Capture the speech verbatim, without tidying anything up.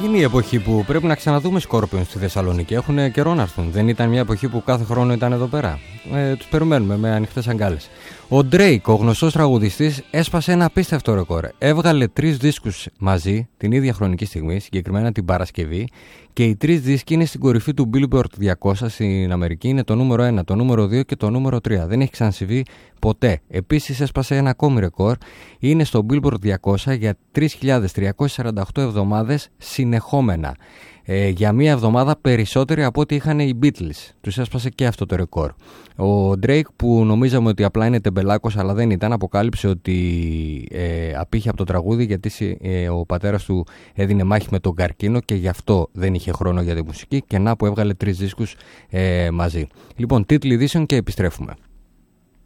Είναι η εποχή που πρέπει να ξαναδούμε Scorpions στη Θεσσαλονίκη. Έχουν καιρό να έρθουν. Δεν ήταν μια εποχή που κάθε χρόνο ήταν εδώ πέρα. Ε, τους περιμένουμε με ανοιχτές αγκάλες. Ο Drake, ο γνωστός τραγουδιστής, έσπασε ένα απίστευτο ρεκόρ. Έβγαλε τρεις δίσκους μαζί την ίδια χρονική στιγμή, συγκεκριμένα την Παρασκευή, και οι τρεις δίσκοι είναι στην κορυφή του Billboard διακόσια στην Αμερική. Είναι το νούμερο ένα, το νούμερο δύο και το νούμερο τρία. Δεν έχει ξανασυμβεί ποτέ. Επίσης έσπασε ένα ακόμη ρεκόρ. Είναι στο Billboard διακόσια για τρεις χιλιάδες τριακόσιες σαράντα οκτώ εβδομάδες συνεχόμενα. Ε, για μία εβδομάδα περισσότεροι από ό,τι είχαν οι Beatles. Τους έσπασε και αυτό το ρεκόρ. Ο Drake, που νομίζαμε ότι απλά είναι τεμπελάκος, αλλά δεν ήταν, αποκάλυψε ότι ε, απήχε από το τραγούδι γιατί ε, ο πατέρας του έδινε μάχη με τον καρκίνο και γι' αυτό δεν είχε χρόνο για τη μουσική, και να που έβγαλε τρεις δίσκους ε, μαζί. Λοιπόν, τίτλοι ειδήσεων και επιστρέφουμε.